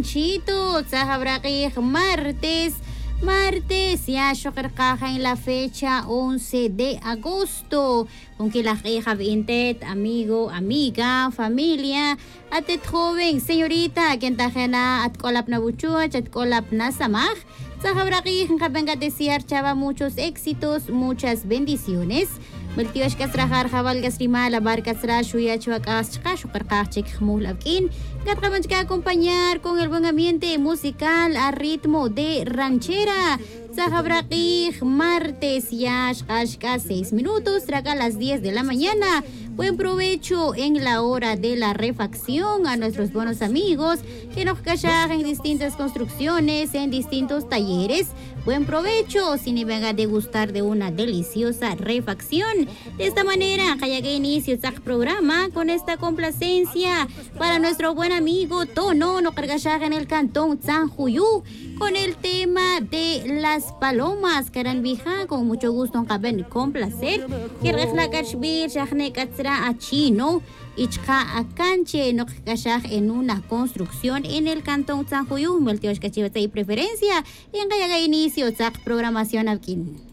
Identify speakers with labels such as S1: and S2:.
S1: Panchito, Tzahabraqi, martes, ya shokerkaja en la fecha 11 de agosto. Con que la hija vintet, amigo, amiga, familia, atet joven, señorita, quien tajena at kolap na buchuach, at kolap na samaj. Tzahabraqi, kabenga desear chava muchos éxitos, muchas bendiciones. Meltiosh kasrajar jabal gasrima la bar kasra shuya chuakas shokerkachik mulabkin. Gatramans que acompañar con el buen ambiente musical a ritmo de ranchera. Tzahabraqi, martes, ya 6 minutos, traga las 10 de la mañana. Buen provecho en la hora de la refacción a nuestros buenos amigos que nos callan en distintas construcciones, en distintos talleres. Buen provecho si ni venga a degustar de una deliciosa refacción. De esta manera, que inicio este programa con esta complacencia para nuestro buen amigo Tono, no cargasha en el cantón Tzanjuyú, con el tema de las palomas, Caranvija, con mucho gusto en caben complacer. Que regla kachbir, shahne katsra a chino, ichka a canche, no cargasha en una construcción en el cantón Tzanjuyú, meltiosh kachivatay preferencia, y en que inicio esta programación aquí.